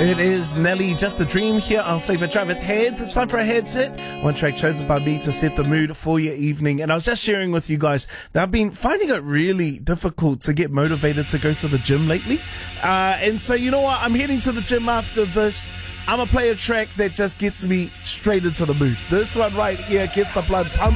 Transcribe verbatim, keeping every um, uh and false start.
It is Nelly, Just a Dream here on Flavor Drive with Heads. It's time for a Heads Hit, one track chosen by me to set the mood for your evening. And I was just sharing with you guys that I've been finding it really difficult to get motivated to go to the gym lately. Uh, and so, you know what? I'm heading to the gym after this. I'm going to play a track that just gets me straight into the mood. This one right here gets the blood pumping.